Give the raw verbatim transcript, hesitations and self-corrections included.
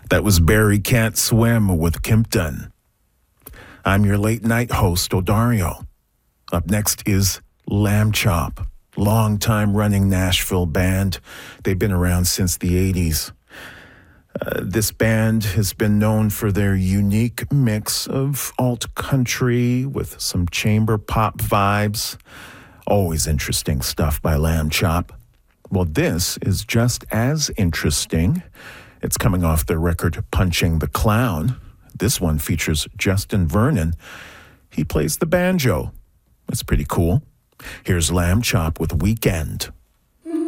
That was Barry Can't Swim with Kimpton. I'm your late night host, Odario. Up next is Lamb Chop, long-time running Nashville band. They've been around since the eighties. Uh, this band has been known for their unique mix of alt country with some chamber pop vibes. Always interesting stuff by Lamb Chop. Well, this is just as interesting. It's coming off their record Punching the Clown. This one features Justin Vernon. He plays the banjo. That's pretty cool. Here's Lamb Chop with Weekend.